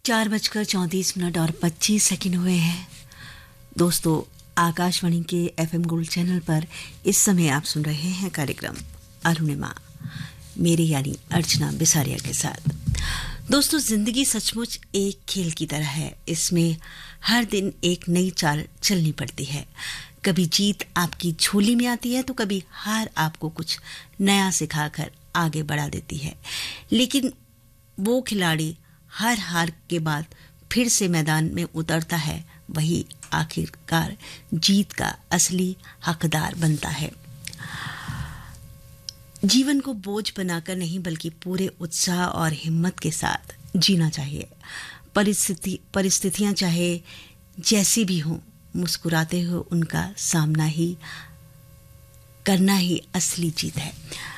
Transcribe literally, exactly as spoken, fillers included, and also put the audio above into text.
चार बजकर चौंतीस मिनट और पच्चीस सेकंड हुए हैं। दोस्तों, आकाशवाणी के एफएम गोल्ड चैनल पर इस समय आप सुन रहे हैं कार्यक्रम अरुणिमा, मेरे यानी अर्चना बिसारिया के साथ। दोस्तों, जिंदगी सचमुच एक खेल की तरह है। इसमें हर दिन एक नई चाल चलनी पड़ती है। कभी जीत आपकी झोली में आती है तो कभी हार आपको कुछ नया सिखाकर आगे बढ़ा देती है। लेकिन वो खिलाड़ी हर हार के बाद फिर से मैदान में उतरता है, वही आखिरकार जीत का असली हकदार बनता है। जीवन को बोझ बनाकर नहीं बल्कि पूरे उत्साह और हिम्मत के साथ जीना चाहिए। परिस्थिति परिस्थितियां चाहे जैसी भी हों, मुस्कुराते हुए उनका सामना ही करना ही असली जीत है।